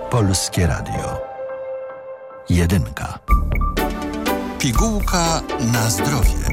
Polskie Radio. Jedynka. Pigułka na zdrowie.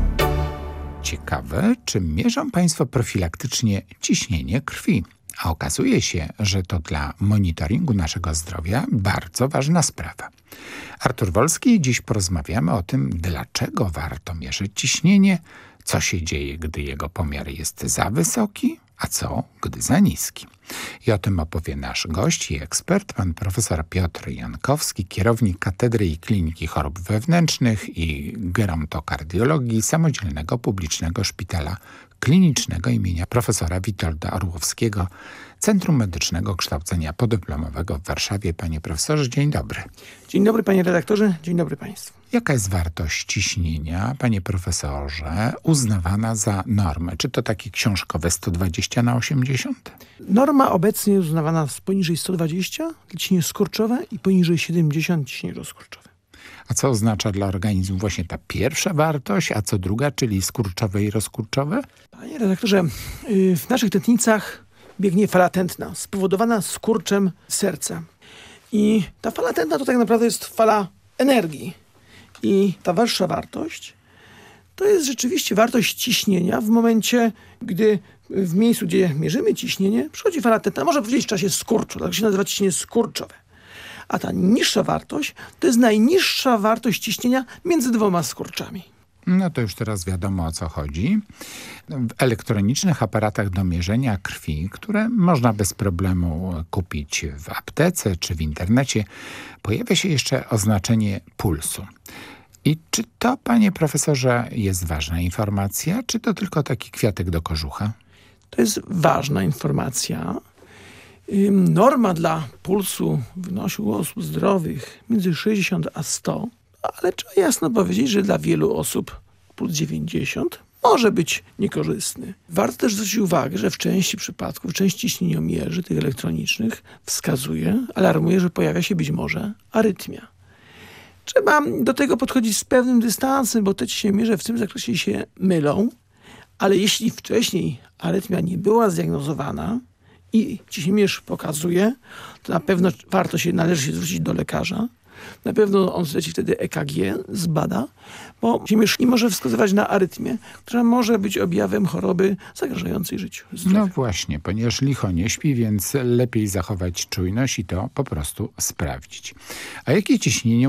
Ciekawe, czy mierzą Państwo profilaktycznie ciśnienie krwi? A okazuje się, że to dla monitoringu naszego zdrowia bardzo ważna sprawa. Artur Wolski, dziś porozmawiamy o tym, dlaczego warto mierzyć ciśnienie, co się dzieje, gdy jego pomiar jest za wysoki, a co, gdy za niski. I o tym opowie nasz gość i ekspert, pan profesor Piotr Jankowski, kierownik Katedry i Kliniki Chorób Wewnętrznych i Gerontokardiologii Samodzielnego Publicznego Szpitala Klinicznego imienia profesora Witolda Orłowskiego, Centrum Medycznego Kształcenia Podyplomowego w Warszawie. Panie profesorze, dzień dobry. Dzień dobry, panie redaktorze, dzień dobry państwu. Jaka jest wartość ciśnienia, panie profesorze, uznawana za normę? Czy to takie książkowe 120/80? Norma obecnie jest uznawana poniżej 120 ciśnienie skurczowe i poniżej 70 ciśnienie rozkurczowe. A co oznacza dla organizmu właśnie ta pierwsza wartość, a co druga, czyli skurczowe i rozkurczowe? Panie redaktorze, w naszych tętnicach biegnie fala tętna spowodowana skurczem serca. I ta fala tętna to tak naprawdę jest fala energii. I ta wyższa wartość to jest rzeczywiście wartość ciśnienia w momencie, gdy w miejscu, gdzie mierzymy ciśnienie, przychodzi fala tętna, można powiedzieć w czasie skurczu, tak się nazywa ciśnienie skurczowe. A ta niższa wartość to jest najniższa wartość ciśnienia między dwoma skurczami. No to już teraz wiadomo, o co chodzi. W elektronicznych aparatach do mierzenia krwi, które można bez problemu kupić w aptece czy w internecie, pojawia się jeszcze oznaczenie pulsu. I czy to, panie profesorze, jest ważna informacja, czy to tylko taki kwiatek do kożucha? To jest ważna informacja. Norma dla pulsu wynosi u osób zdrowych między 60 a 100, ale trzeba jasno powiedzieć, że dla wielu osób puls 90 może być niekorzystny. Warto też zwrócić uwagę, że w części przypadków, część ciśnieniomierzy tych elektronicznych wskazuje, alarmuje, że pojawia się być może arytmia. Trzeba do tego podchodzić z pewnym dystansem, bo te ciśnieniomierze w tym zakresie się mylą, ale jeśli wcześniej arytmia nie była zdiagnozowana i ciśnieniomierz pokazuje, to na pewno należy się zwrócić do lekarza. Na pewno on zleci wtedy EKG, zbada, bo ciśnieniomierz nie może wskazywać na arytmię, która może być objawem choroby zagrażającej życiu. No właśnie, ponieważ licho nie śpi, więc lepiej zachować czujność i to po prostu sprawdzić. A jakie ciśnienie